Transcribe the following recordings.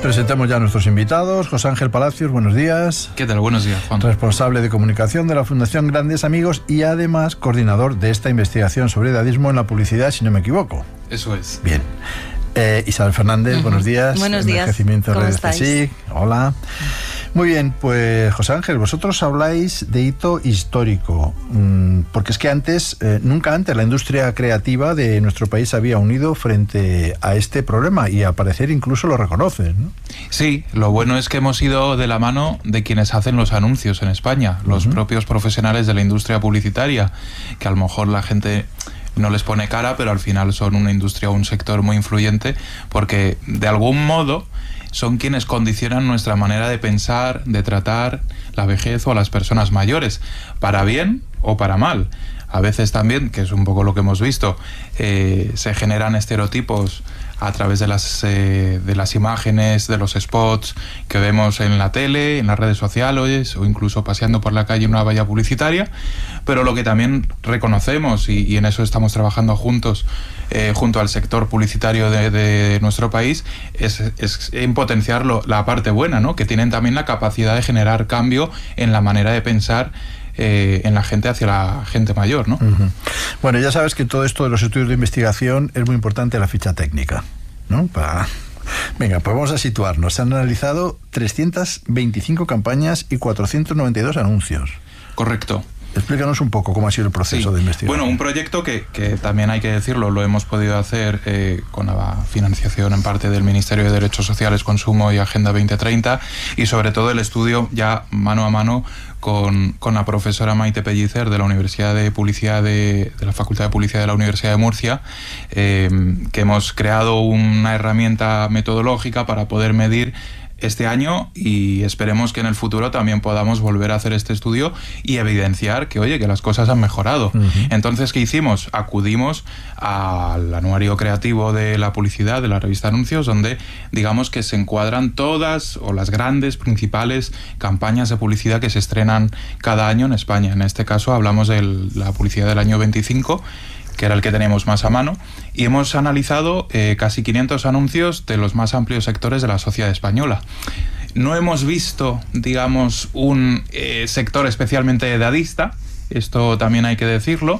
Presentamos ya a nuestros invitados. José Ángel Palacios, buenos días. ¿Qué tal? Buenos días, Juan. Responsable de comunicación de la Fundación Grandes Amigos y además coordinador de esta investigación sobre edadismo en la publicidad, si no me equivoco. Eso es. Bien. Isabel Fernández, buenos días. Buenos días. Envejecimiento en ¿Cómo redes estáis? CSIC. Hola. Muy bien, pues José Ángel, vosotros habláis de hito histórico, porque es que nunca antes la industria creativa de nuestro país se había unido frente a este problema y al parecer incluso lo reconocen, ¿no? Sí, lo bueno es que hemos ido de la mano de quienes hacen los anuncios en España, los propios profesionales de la industria publicitaria, que a lo mejor la gente no les pone cara, pero al final son una industria o un sector muy influyente, porque de algún modo son quienes condicionan nuestra manera de pensar, de tratar la vejez o a las personas mayores, para bien o para mal. A veces también, que es un poco lo que hemos visto, se generan estereotipos a través de las imágenes, de los spots que vemos en la tele, en las redes sociales o incluso paseando por la calle en una valla publicitaria, pero lo que también reconocemos, y en eso estamos trabajando juntos, junto al sector publicitario de nuestro país, es en potenciar la parte buena, ¿no? Que tienen también la capacidad de generar cambio en la manera de pensar en la gente hacia la gente mayor, ¿no? Bueno, ya sabes que todo esto de los estudios de investigación es muy importante la ficha técnica, ¿no? Venga, pues vamos a situarnos. Se han analizado 325 campañas y 492 anuncios. Correcto. Explícanos un poco cómo ha sido el proceso de investigación. Bueno, un proyecto que también hay que decirlo, lo hemos podido hacer con la financiación en parte del Ministerio de Derechos Sociales, Consumo y Agenda 2030, y sobre todo el estudio ya mano a mano con la profesora Maite Pellicer de la Universidad de Publicidad de la Facultad de Publicidad de la Universidad de Murcia, que hemos creado una herramienta metodológica para poder medir este año, y esperemos que en el futuro también podamos volver a hacer este estudio y evidenciar que, oye, que las cosas han mejorado. Entonces, ¿qué hicimos? Acudimos al anuario creativo de la publicidad, de la revista Anuncios, donde digamos que se encuadran todas o las grandes principales campañas de publicidad que se estrenan cada año en España. En este caso hablamos de la publicidad del año 25, que era el que tenemos más a mano, y hemos analizado casi 500 anuncios de los más amplios sectores de la sociedad española. No hemos visto, digamos, un sector especialmente edadista, esto también hay que decirlo,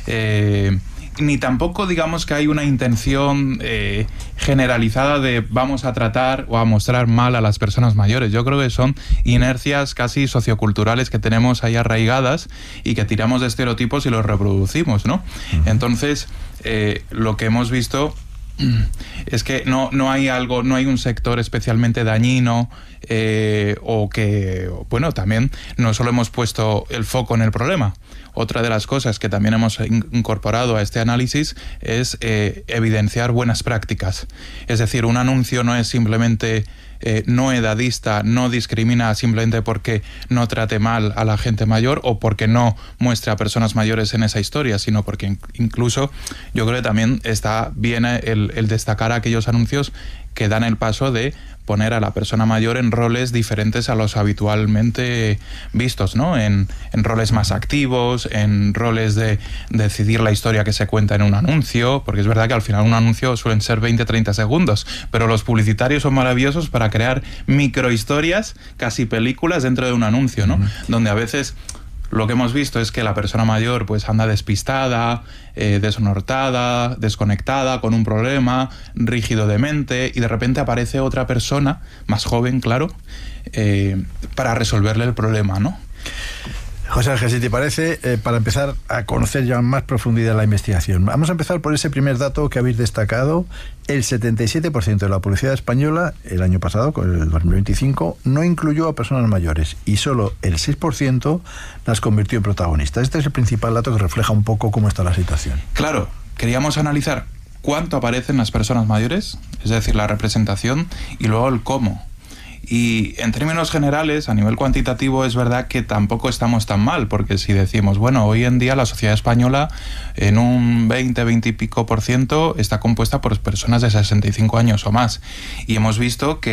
ni tampoco digamos que hay una intención generalizada de vamos a tratar o a mostrar mal a las personas mayores. Yo creo que son inercias casi socioculturales que tenemos ahí arraigadas y que tiramos de estereotipos y los reproducimimos, ¿no? Entonces, lo que hemos visto es que no hay un sector especialmente dañino, o que, bueno, también no solo hemos puesto el foco en el problema. Otra de las cosas que también hemos incorporado a este análisis es evidenciar buenas prácticas. Es decir, un anuncio no es simplemente no edadista, no discrimina simplemente porque no trate mal a la gente mayor o porque no muestre a personas mayores en esa historia, sino porque incluso yo creo que también está bien el destacar aquellos anuncios que dan el paso de poner a la persona mayor en roles diferentes a los habitualmente vistos, ¿no? En roles más activos, en roles de decidir la historia que se cuenta en un anuncio, porque es verdad que al final un anuncio suelen ser 20-30 segundos, pero los publicitarios son maravillosos para crear microhistorias, casi películas dentro de un anuncio, ¿no? Donde a veces lo que hemos visto es que la persona mayor pues anda despistada, desnortada, desconectada, con un problema, rígido de mente, y de repente aparece otra persona, más joven, claro, para resolverle el problema, ¿no? José Ángel, si te parece, para empezar a conocer ya en más profundidad la investigación, vamos a empezar por ese primer dato que habéis destacado. El 77% de la publicidad española el año pasado, con el 2025, no incluyó a personas mayores y solo el 6% las convirtió en protagonistas. Este es el principal dato que refleja un poco cómo está la situación. Claro, queríamos analizar cuánto aparecen las personas mayores, es decir, la representación, y luego el cómo. Y en términos generales, a nivel cuantitativo, es verdad que tampoco estamos tan mal, porque si decimos, bueno, hoy en día la sociedad española en un 20 y pico % está compuesta por personas de 65 años o más. Y hemos visto que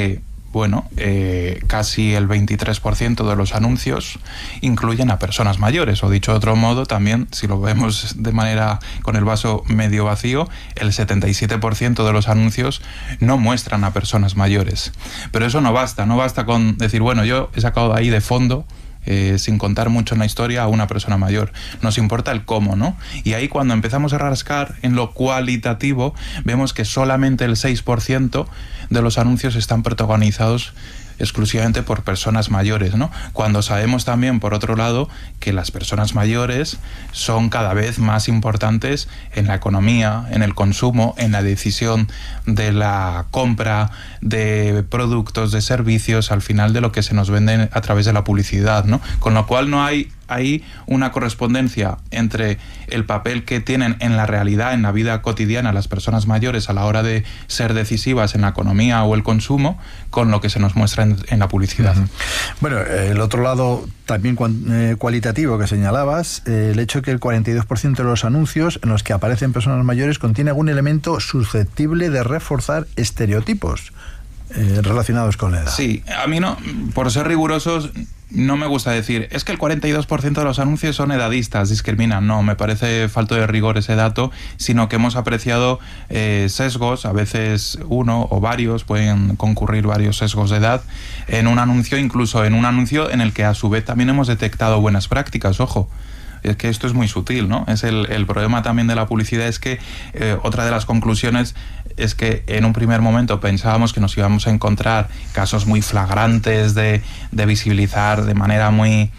bueno, casi el 23% de los anuncios incluyen a personas mayores, o dicho de otro modo, también, si lo vemos de manera con el vaso medio vacío, el 77% de los anuncios no muestran a personas mayores. Pero eso no basta con decir, bueno, yo he sacado ahí de fondo, sin contar mucho en la historia, a una persona mayor. Nos importa el cómo, ¿no? Y ahí, cuando empezamos a rascar en lo cualitativo, vemos que solamente el 6% de los anuncios están protagonizados exclusivamente por personas mayores, ¿no? Cuando sabemos también, por otro lado, que las personas mayores son cada vez más importantes en la economía, en el consumo, en la decisión de la compra de productos, de servicios, al final de lo que se nos vende a través de la publicidad, ¿no? Con lo cual no hay ahí una correspondencia entre el papel que tienen en la realidad, en la vida cotidiana, las personas mayores a la hora de ser decisivas en la economía o el consumo, con lo que se nos muestra en la publicidad. Bueno, el otro lado también cualitativo que señalabas, el hecho de que el 42% de los anuncios en los que aparecen personas mayores contiene algún elemento susceptible de reforzar estereotipos relacionados con la edad. Sí, a mí no, por ser rigurosos, no me gusta decir, es que el 42% de los anuncios son edadistas, discriminan. No, me parece falto de rigor ese dato, sino que hemos apreciado sesgos, a veces uno o varios, pueden concurrir varios sesgos de edad, en un anuncio, incluso en un anuncio en el que a su vez también hemos detectado buenas prácticas, ojo. Es que esto es muy sutil, ¿no? Es el problema también de la publicidad, es que otra de las conclusiones es que en un primer momento pensábamos que nos íbamos a encontrar casos muy flagrantes de visibilizar de manera muy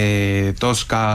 tosca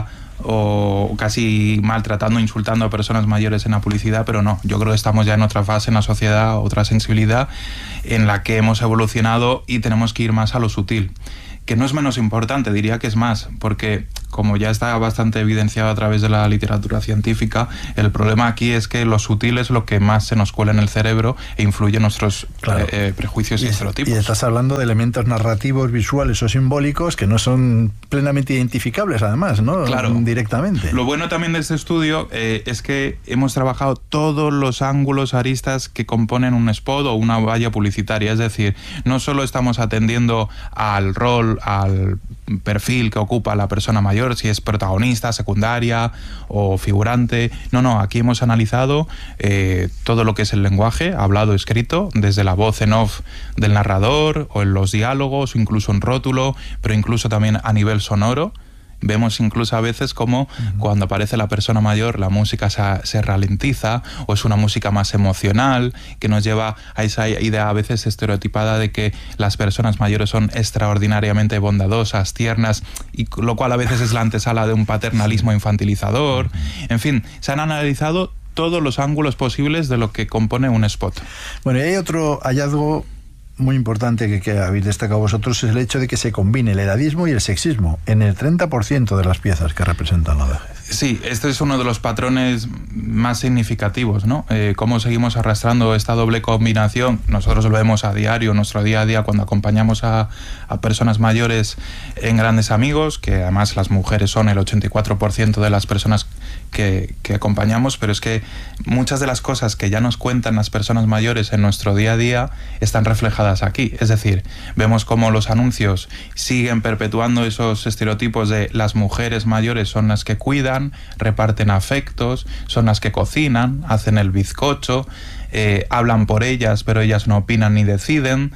o casi maltratando, insultando a personas mayores en la publicidad, pero no, yo creo que estamos ya en otra fase en la sociedad, otra sensibilidad en la que hemos evolucionado y tenemos que ir más a lo sutil, que no es menos importante, diría que es más, porque como ya está bastante evidenciado a través de la literatura científica, el problema aquí es que lo sutil es lo que más se nos cuela en el cerebro e influye en nuestros prejuicios y estereotipos. Y estás hablando de elementos narrativos, visuales o simbólicos que no son plenamente identificables, además, ¿no? Claro. Directamente. Lo bueno también de este estudio es que hemos trabajado todos los ángulos, aristas que componen un spot o una valla publicitaria, es decir, no solo estamos atendiendo al rol, al perfil que ocupa la persona mayor, si es protagonista, secundaria o figurante. No, aquí hemos analizado todo lo que es el lenguaje, hablado, escrito, desde la voz en off del narrador o en los diálogos, o incluso en rótulo, pero incluso también a nivel sonoro. Vemos incluso a veces como cuando aparece la persona mayor la música se ralentiza, o es una música más emocional, que nos lleva a esa idea a veces estereotipada de que las personas mayores son extraordinariamente bondadosas, tiernas, y lo cual a veces es la antesala de un paternalismo infantilizador. En fin, se han analizado todos los ángulos posibles de lo que compone un spot. Bueno, y hay otro hallazgo muy importante que habéis destacado vosotros, es el hecho de que se combine el edadismo y el sexismo en el 30% de las piezas que representan la vejez. Sí, este es uno de los patrones más significativos, ¿no? Cómo seguimos arrastrando esta doble combinación. Nosotros lo vemos a diario, nuestro día a día, cuando acompañamos a personas mayores en Grandes Amigos, que además las mujeres son el 84% de las personas que acompañamos, pero es que muchas de las cosas que ya nos cuentan las personas mayores en nuestro día a día están reflejadas aquí. Es decir, vemos cómo los anuncios siguen perpetuando esos estereotipos de las mujeres mayores son las que cuidan, reparten afectos, son las que cocinan, hacen el bizcocho, hablan por ellas, pero ellas no opinan ni deciden,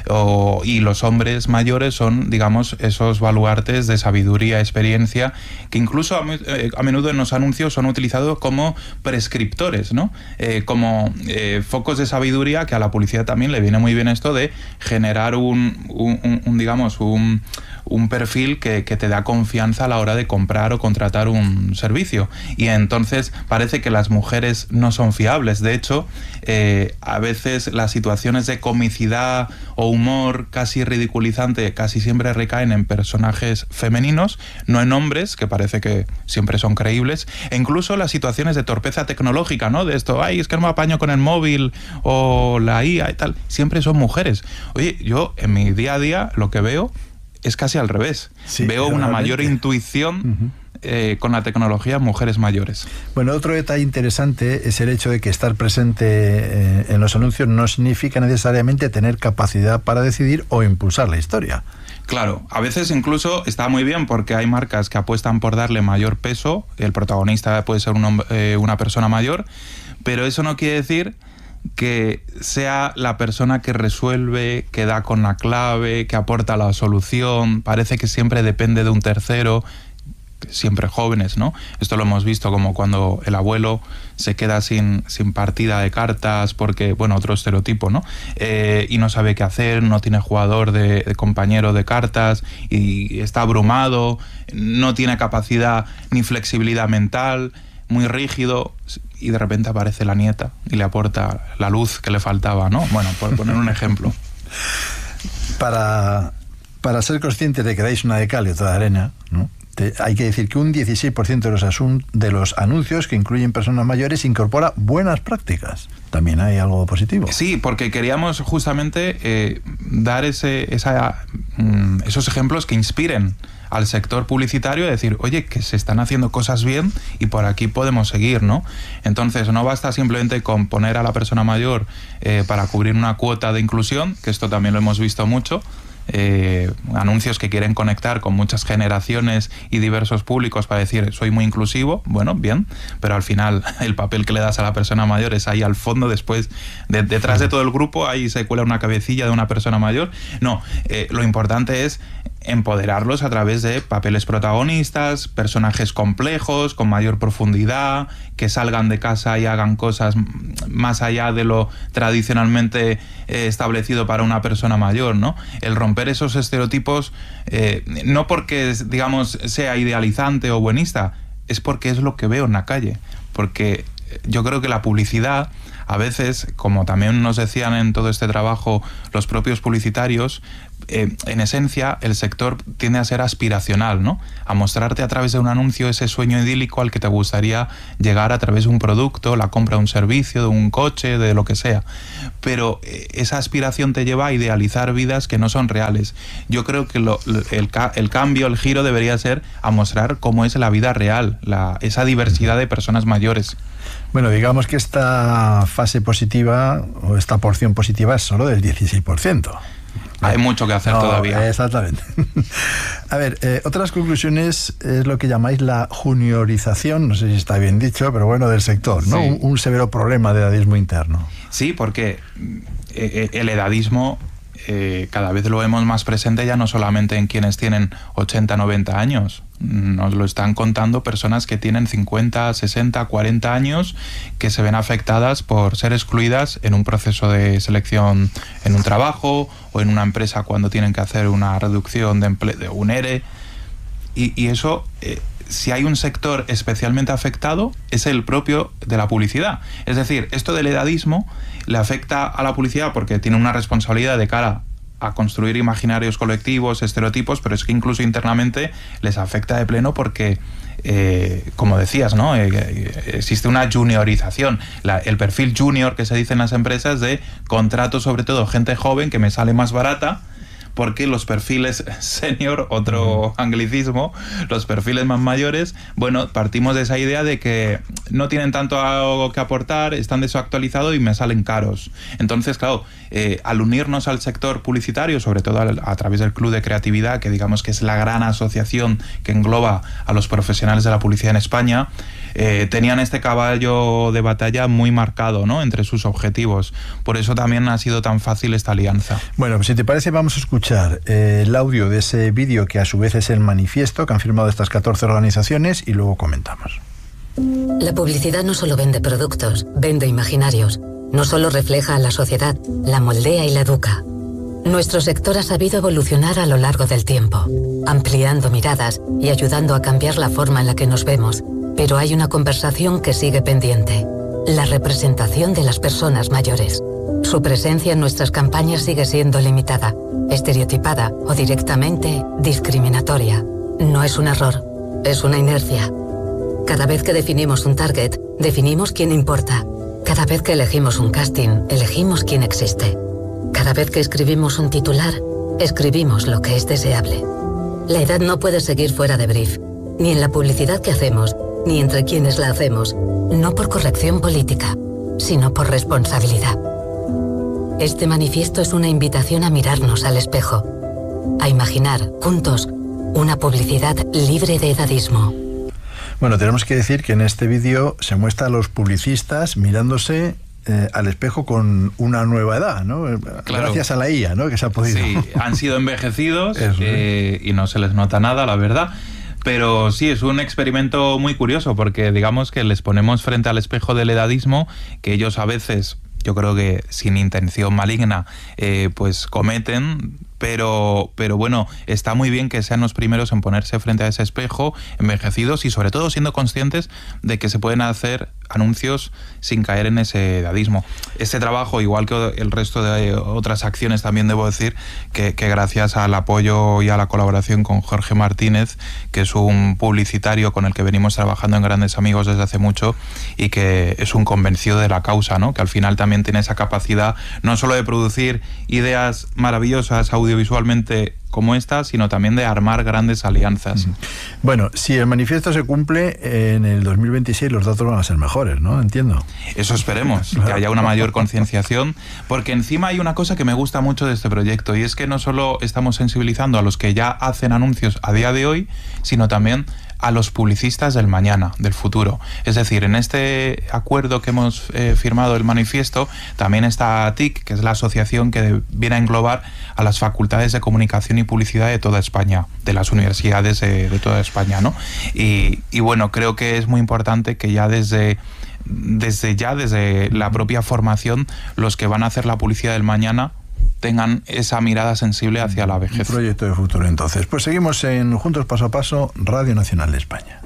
y los hombres mayores son, digamos, esos baluartes de sabiduría, experiencia, que incluso a menudo en los anuncios son utilizados como prescriptores, ¿no? Como focos de sabiduría, que a la publicidad también le viene muy bien esto de generar un perfil que te da confianza a la hora de comprar o contratar un servicio. Y entonces parece que las mujeres no son fiables. De hecho, a veces las situaciones de comicidad o humor casi ridiculizante casi siempre recaen en personajes femeninos, no en hombres, que parece que siempre son creíbles. E incluso las situaciones de torpeza tecnológica, ¿no? De esto, es que no me apaño con el móvil o la IA y tal, siempre son mujeres. Oye, yo en mi día a día lo que veo es casi al revés. Sí, veo una mayor intuición con la tecnología mujeres mayores. Bueno, otro detalle interesante es el hecho de que estar presente en los anuncios no significa necesariamente tener capacidad para decidir o impulsar la historia. Claro, a veces incluso está muy bien porque hay marcas que apuestan por darle mayor peso, el protagonista puede ser una persona mayor, pero eso no quiere decir que sea la persona que resuelve, que da con la clave, que aporta la solución. Parece que siempre depende de un tercero, siempre jóvenes, ¿no? Esto lo hemos visto como cuando el abuelo se queda sin partida de cartas porque, bueno, otro estereotipo, ¿no? Y no sabe qué hacer, no tiene jugador de compañero de cartas y está abrumado, no tiene capacidad ni flexibilidad mental, muy rígido, y de repente aparece la nieta y le aporta la luz que le faltaba, ¿no? Bueno, por poner un ejemplo. Para ser conscientes de que dais una de cal y otra de arena, ¿no? Hay que decir que un 16% de los anuncios que incluyen personas mayores incorpora buenas prácticas. También hay algo positivo. Sí, porque queríamos justamente dar esos ejemplos que inspiren al sector publicitario, decir, oye, que se están haciendo cosas bien y por aquí podemos seguir, ¿no? Entonces no basta simplemente con poner a la persona mayor para cubrir una cuota de inclusión, que esto también lo hemos visto mucho, anuncios que quieren conectar con muchas generaciones y diversos públicos para decir soy muy inclusivo, bueno, bien, pero al final el papel que le das a la persona mayor es ahí al fondo, después detrás de todo el grupo ahí se cuela una cabecilla de una persona mayor. No, lo importante es empoderarlos a través de papeles protagonistas, personajes complejos, con mayor profundidad, que salgan de casa y hagan cosas más allá de lo tradicionalmente establecido para una persona mayor, ¿no? El romper esos estereotipos, no porque, digamos, sea idealizante o buenista, es porque es lo que veo en la calle. Porque yo creo que la publicidad, a veces, como también nos decían en todo este trabajo los propios publicitarios, en esencia el sector tiende a ser aspiracional, ¿no? A mostrarte a través de un anuncio ese sueño idílico al que te gustaría llegar a través de un producto, la compra de un servicio, de un coche, de lo que sea. Pero esa aspiración te lleva a idealizar vidas que no son reales. Yo creo que el cambio, el giro debería ser a mostrar cómo es la vida real, esa diversidad de personas mayores. Bueno, digamos que esta fase positiva o esta porción positiva es solo del 16%. Hay mucho que hacer todavía. Exactamente. A ver, otras conclusiones es lo que llamáis la juniorización, no sé si está bien dicho, pero bueno, del sector, ¿no? Sí. Un severo problema de edadismo interno. Sí, porque el edadismo cada vez lo vemos más presente ya no solamente en quienes tienen 80, 90 años. Nos lo están contando personas que tienen 50, 60, 40 años que se ven afectadas por ser excluidas en un proceso de selección en un trabajo o en una empresa cuando tienen que hacer una reducción de empleo, de un ERE. Y eso, si hay un sector especialmente afectado, es el propio de la publicidad. Es decir, esto del edadismo le afecta a la publicidad porque tiene una responsabilidad de cara a construir imaginarios colectivos, estereotipos, pero es que incluso internamente les afecta de pleno porque, como decías, ¿no? Existe una juniorización. El perfil junior que se dice en las empresas de contrato, sobre todo gente joven que me sale más barata, porque los perfiles senior, otro anglicismo, los perfiles más mayores, bueno, partimos de esa idea de que no tienen tanto algo que aportar, están desactualizados y me salen caros. Entonces, claro, al unirnos al sector publicitario, sobre todo a través del Club de Creatividad, que digamos que es la gran asociación que engloba a los profesionales de la publicidad en España, tenían este caballo de batalla muy marcado, ¿no?, entre sus objetivos. Por eso también ha sido tan fácil esta alianza. Bueno, pues si te parece vamos a escuchar el audio de ese vídeo que a su vez es el manifiesto que han firmado estas 14 organizaciones y luego comentamos. La publicidad no solo vende productos, vende imaginarios. No solo refleja a la sociedad, la moldea y la educa. Nuestro sector ha sabido evolucionar a lo largo del tiempo, ampliando miradas y ayudando a cambiar la forma en la que nos vemos. Pero hay una conversación que sigue pendiente: la representación de las personas mayores. Su presencia en nuestras campañas sigue siendo limitada, estereotipada o directamente discriminatoria. No es un error, es una inercia. Cada vez que definimos un target, definimos quién importa. Cada vez que elegimos un casting, elegimos quién existe. Cada vez que escribimos un titular, escribimos lo que es deseable. La edad no puede seguir fuera de brief. ni en la publicidad que hacemos, ni entre quienes la hacemos, no por corrección política, sino por responsabilidad. Este manifiesto es una invitación a mirarnos al espejo, a imaginar, juntos, una publicidad libre de edadismo. Bueno, tenemos que decir que en este vídeo se muestra a los publicistas mirándose al espejo con una nueva edad, ¿no? Claro. Gracias a la IA, ¿no? Que se ha podido. Sí, han sido envejecidos y no se les nota nada, la verdad. Pero sí, es un experimento muy curioso porque digamos que les ponemos frente al espejo del edadismo, que ellos a veces, yo creo que sin intención maligna, pues cometen. Pero bueno, está muy bien que sean los primeros en ponerse frente a ese espejo, envejecidos y sobre todo siendo conscientes de que se pueden hacer anuncios sin caer en ese edadismo. Este trabajo, igual que el resto de otras acciones, también debo decir que gracias al apoyo y a la colaboración con Jorge Martínez, que es un publicitario con el que venimos trabajando en Grandes Amigos desde hace mucho y que es un convencido de la causa, ¿no? Que al final también tiene esa capacidad no solo de producir ideas maravillosas audiovisualmente como esta, sino también de armar grandes alianzas. Bueno, si el manifiesto se cumple, en el 2026 los datos van a ser mejores, ¿no? Entiendo. Eso esperemos, que haya una mayor concienciación, porque encima hay una cosa que me gusta mucho de este proyecto, y es que no solo estamos sensibilizando a los que ya hacen anuncios a día de hoy, sino también a los publicistas del mañana, del futuro. Es decir, en este acuerdo que hemos firmado, el manifiesto, también está TIC, que es la asociación que viene a englobar a las facultades de comunicación y publicidad de toda España, de las universidades de toda España, ¿no? Y bueno, creo que es muy importante que ya desde la propia formación, los que van a hacer la publicidad del mañana tengan esa mirada sensible hacia la vejez. Un proyecto de futuro, entonces. Pues seguimos en Juntos Paso a Paso, Radio Nacional de España.